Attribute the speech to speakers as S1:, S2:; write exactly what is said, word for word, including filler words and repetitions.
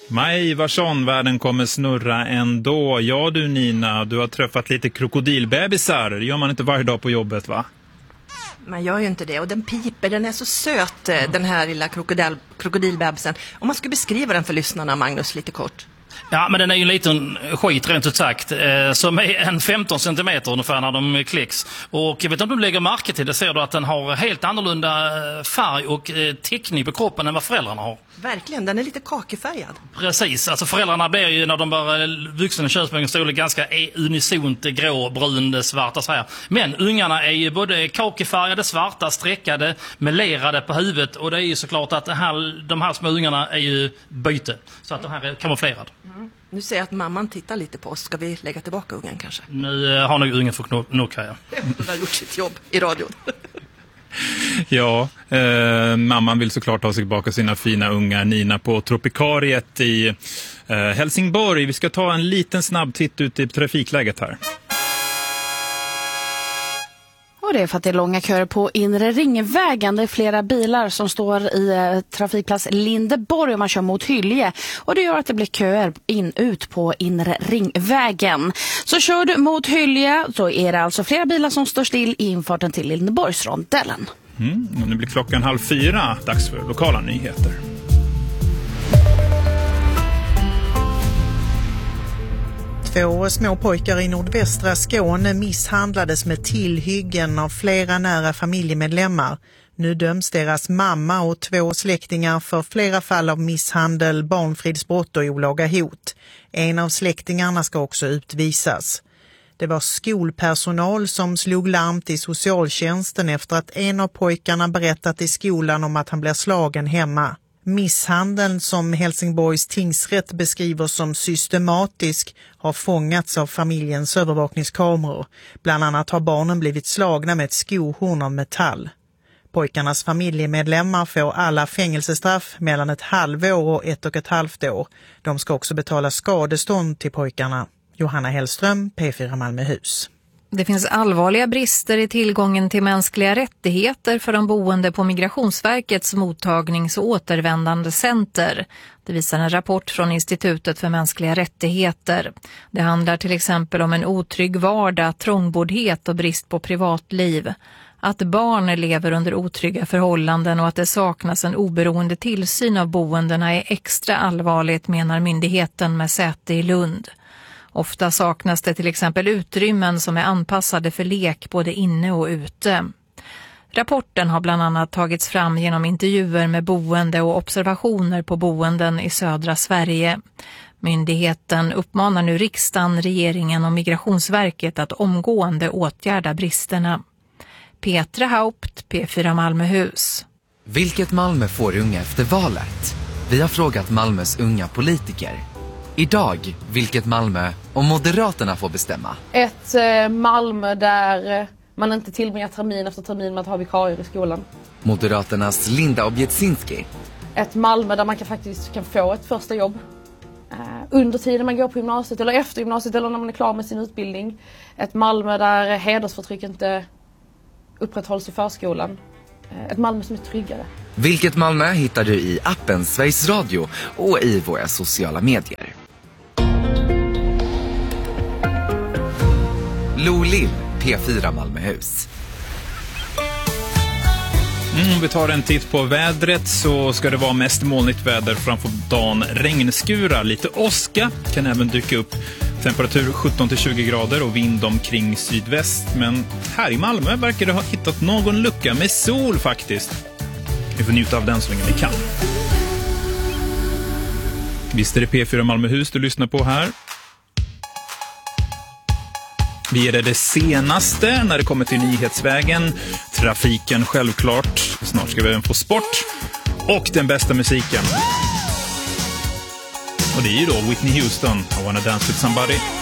S1: Maj Ivarsson, världen kommer snurra ändå. Ja du Nina, du har träffat lite krokodilbebisar. Det gör man inte varje dag på jobbet, va?
S2: Man gör ju inte det, och den piper, den är så söt, mm. den här lilla krokodil, krokodilbebisen. Om man ska beskriva den för lyssnarna, Magnus, lite kort.
S3: Ja, men den är ju en liten skit rent ut sagt, eh, som är en femton centimeter ungefär när de klicks. Och jag vet inte om du lägger märke till det, ser du att den har helt annorlunda färg och eh, täckning på kroppen än vad föräldrarna har.
S2: Verkligen, den är lite kakefärgad.
S3: Precis, alltså föräldrarna blir ju när de börjar vuxna könsmogen storlek ganska unisont grå, brun, svarta så här. Men ungarna är ju både kakefärgade, svarta, streckade, melerade på huvudet, och det är ju såklart att det här, de här små ungarna är ju byte, så att de här är kamouflerad.
S2: Mm. Nu ser jag att mamman tittar lite på oss. Ska vi lägga tillbaka ungen kanske?
S3: Nu har nog ungen fått nog här.
S2: Hon har gjort sitt jobb i radion.
S1: Ja, eh, mamman vill såklart ha sig tillbaka sina fina ungar Nina på Tropikariet i eh, Helsingborg. Vi ska ta en liten snabb titt ut i trafikläget här.
S4: Och det är för att det är långa köer på inre ringvägen. Det är flera bilar som står i eh, trafikplats Lindeborg om man kör mot Hylje. Och det gör att det blir köer in ut på inre ringvägen. Så kör du mot Hylje så är det alltså flera bilar som står still i infarten till Lindeborgsrondellen.
S1: Mm, och nu blir klockan halv fyra. Dags för lokala nyheter.
S5: Två små pojkar i nordvästra Skåne misshandlades med tillhyggen av flera nära familjemedlemmar. Nu döms deras mamma och två släktingar för flera fall av misshandel, barnfridsbrott och olaga hot. En av släktingarna ska också utvisas. Det var skolpersonal som slog larm till socialtjänsten efter att en av pojkarna berättat i skolan om att han blev slagen hemma. Misshandeln, som Helsingborgs tingsrätt beskriver som systematisk, har fångats av familjens övervakningskameror. Bland annat har barnen blivit slagna med ett skohorn av metall. Pojkarnas familjemedlemmar får alla fängelsestraff mellan ett halvår och ett och ett halvt år. De ska också betala skadestånd till pojkarna. Johanna Hellström, P fyra Malmöhus.
S6: Det finns allvarliga brister i tillgången till mänskliga rättigheter för de boende på Migrationsverkets mottagnings- och återvändande center. Det visar en rapport från Institutet för mänskliga rättigheter. Det handlar till exempel om en otrygg vardag, trångboddhet och brist på privatliv. Att barn lever under otrygga förhållanden och att det saknas en oberoende tillsyn av boendena är extra allvarligt, menar myndigheten med säte i Lund. Ofta saknas det till exempel utrymmen som är anpassade för lek både inne och ute. Rapporten har bland annat tagits fram genom intervjuer med boende och observationer på boenden i södra Sverige. Myndigheten uppmanar nu riksdagen, regeringen och Migrationsverket att omgående åtgärda bristerna. Petra Haupt, P fyra Malmöhus.
S7: Vilket Malmö får unga efter valet? Vi har frågat Malmös unga politiker. Idag, vilket Malmö om Moderaterna får bestämma?
S8: Ett eh, Malmö där man inte tillbringar termin efter termin med att ha vikarier i skolan.
S7: Moderaternas Linda Objetsinski.
S8: Ett Malmö där man kan faktiskt kan få ett första jobb eh, under tiden man går på gymnasiet eller efter gymnasiet eller när man är klar med sin utbildning. Ett Malmö där hedersförtryck inte upprätthålls i förskolan. Eh, ett Malmö som är tryggare.
S7: Vilket Malmö hittar du i appen Sveriges Radio och i våra sociala medier. Lo Lill, P fyra Malmöhus.
S1: Mm, vi tar en titt på vädret så ska det vara mest molnigt väder framför dagen, regnskurar, lite åska kan även dyka upp. Temperatur sjutton till tjugo grader och vind omkring sydväst, men här i Malmö verkar det ha hittat någon lucka med sol faktiskt. Vi får njuta av den så länge vi kan. Visst är det P fyra Malmöhus du lyssnar på här. Vi är det, det senaste när det kommer till nyhetsvägen, trafiken självklart, snart ska vi även få sport och den bästa musiken. Och det är ju då Whitney Houston, I wanna dance with somebody.